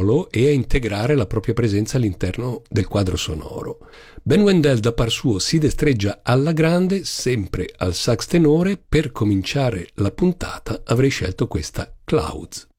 solo e a integrare la propria presenza all'interno del quadro sonoro. Ben Wendell da par suo si destreggia alla grande, sempre al sax tenore. Per cominciare la puntata avrei scelto questa Clouds.